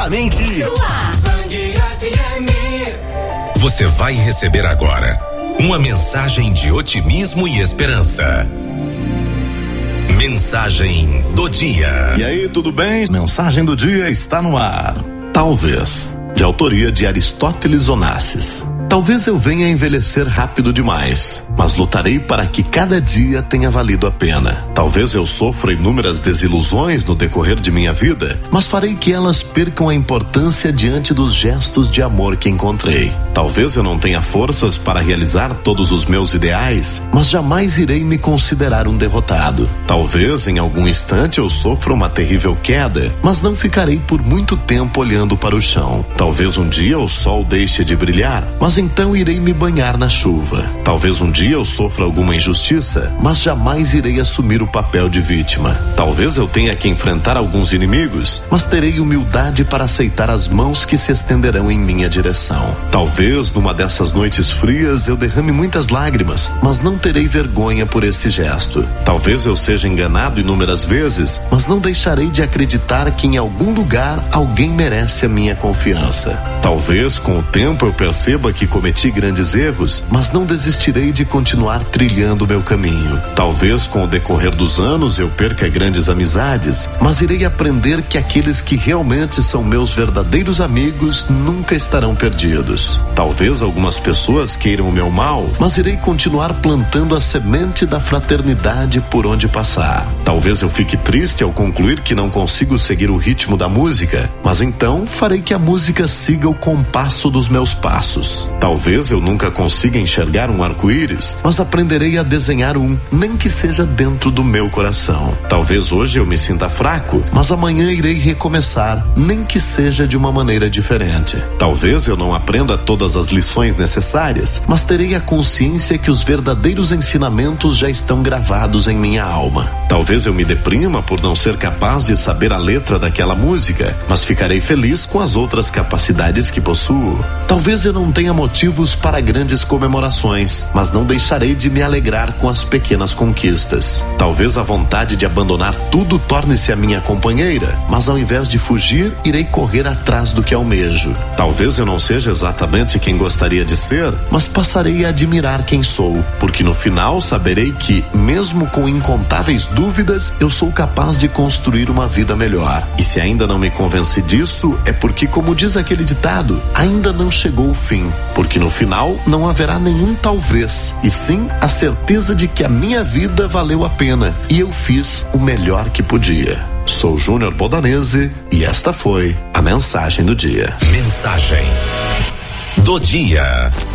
completamente. Você vai receber agora uma mensagem de otimismo e esperança. Mensagem do dia. E aí, tudo bem? Mensagem do dia está no ar. Talvez, de autoria de Aristóteles Onassis. Talvez eu venha a envelhecer rápido demais, mas lutarei para que cada dia tenha valido a pena. Talvez eu sofra inúmeras desilusões no decorrer de minha vida, mas farei que elas percam a importância diante dos gestos de amor que encontrei. Talvez eu não tenha forças para realizar todos os meus ideais, mas jamais irei me considerar um derrotado. Talvez em algum instante eu sofra uma terrível queda, mas não ficarei por muito tempo olhando para o chão. Talvez um dia o sol deixe de brilhar, mas então irei me banhar na chuva. Talvez um dia eu sofra alguma injustiça, mas jamais irei assumir o papel de vítima. Talvez eu tenha que enfrentar alguns inimigos, mas terei humildade para aceitar as mãos que se estenderão em minha direção. Talvez numa dessas noites frias eu derrame muitas lágrimas, mas não terei vergonha por esse gesto. Talvez eu seja enganado inúmeras vezes, mas não deixarei de acreditar que em algum lugar alguém merece a minha confiança. Talvez com o tempo eu perceba que cometi grandes erros, mas não desistirei de continuar trilhando meu caminho. Talvez com o decorrer dos anos eu perca grandes amizades, mas irei aprender que aqueles que realmente são meus verdadeiros amigos nunca estarão perdidos. Talvez algumas pessoas queiram o meu mal, mas irei continuar plantando a semente da fraternidade por onde passar. Talvez eu fique triste ao concluir que não consigo seguir o ritmo da música, mas então farei que a música siga o compasso dos meus passos. Talvez eu nunca consiga enxergar um arco-íris, mas aprenderei a desenhar um, nem que seja dentro do meu coração. Talvez hoje eu me sinta fraco, mas amanhã irei recomeçar, nem que seja de uma maneira diferente. Talvez eu não aprenda todas as lições necessárias, mas terei a consciência que os verdadeiros ensinamentos já estão gravados em minha alma. Talvez eu me deprima por não ser capaz de saber a letra daquela música, mas ficarei feliz com as outras capacidades que possuo. Talvez eu não tenha motivos para grandes comemorações, mas não deixarei de me alegrar com as pequenas conquistas. Talvez a vontade de abandonar tudo torne-se a minha companheira, mas ao invés de fugir, irei correr atrás do que almejo. Talvez eu não seja exatamente quem gostaria de ser, mas passarei a admirar quem sou, porque no final saberei que, mesmo com incontáveis dúvidas, eu sou capaz de construir uma vida melhor. E se ainda não me convenci disso, é porque, como diz aquele ditado, ainda não chegou o fim, porque no final não haverá nenhum talvez, e sim a certeza de que a minha vida valeu a pena e eu fiz o melhor que podia. Sou Júnior Bodanese e esta foi a mensagem do dia. Mensagem do dia.